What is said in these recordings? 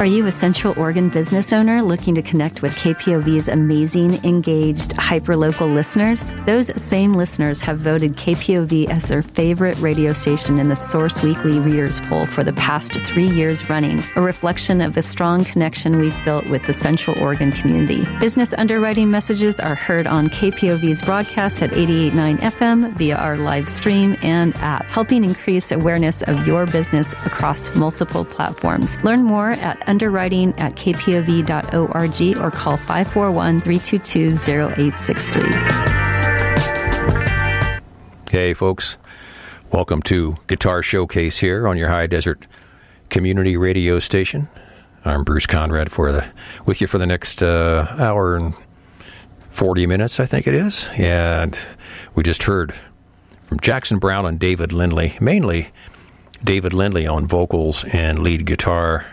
Are you a Central Oregon business owner looking to connect with KPOV's amazing, engaged, hyperlocal listeners? Those same listeners have voted KPOV as their favorite radio station in the Source Weekly Readers Poll for the past 3 years running, a reflection of the strong connection we've built with the Central Oregon community. Business underwriting messages are heard on KPOV's broadcast at 88.9 FM via our live stream and app, helping increase awareness of your business across multiple platforms. Learn more at underwriting@kpov.org or call 541-322-0863. Hey, folks. Welcome to Guitar Showcase here on your High Desert Community Radio Station. I'm Bruce Conrad with you for the next hour and 40 minutes, I think it is. And we just heard from Jackson Browne and David Lindley, mainly David Lindley on vocals and lead guitar.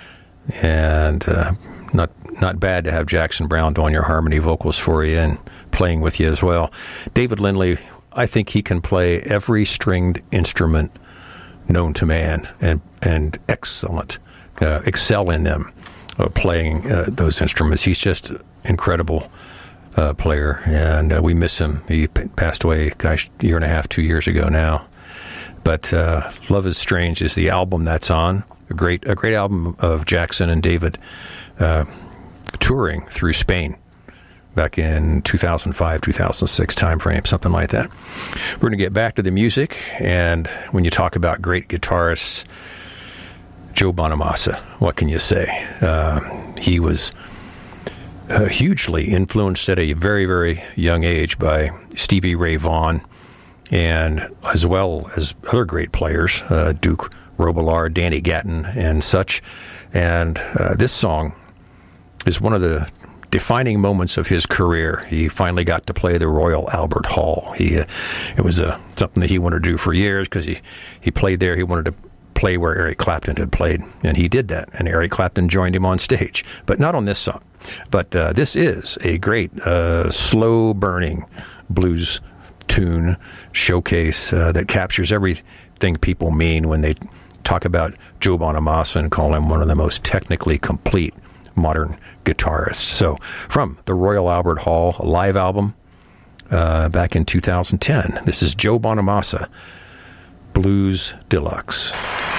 And not bad to have Jackson Browne doing your harmony vocals for you and playing with you as well. David Lindley, I think he can play every stringed instrument known to man and excel in them, playing those instruments. He's just incredible player, and we miss him. He passed away, gosh, a year and a half, 2 years ago now. But Love is Strange is the album that's on. A great album of Jackson and David touring through Spain back in 2005, 2006 timeframe, something like that. We're going to get back to the music, and when you talk about great guitarists, Joe Bonamassa, what can you say? He was hugely influenced at a very, very young age by Stevie Ray Vaughan, and as well as other great players, Duke Robillard, Danny Gatton, and such. And this song is one of the defining moments of his career. He finally got to play the Royal Albert Hall. It was something that he wanted to do for years because he played there. He wanted to play where Eric Clapton had played, and he did that. And Eric Clapton joined him on stage, but not on this song. But this is a great slow-burning blues tune showcase that captures everything people mean when they talk about Joe Bonamassa and call him one of the most technically complete modern guitarists. So from the Royal Albert Hall live album back in 2010, this is Joe Bonamassa, Blues Deluxe.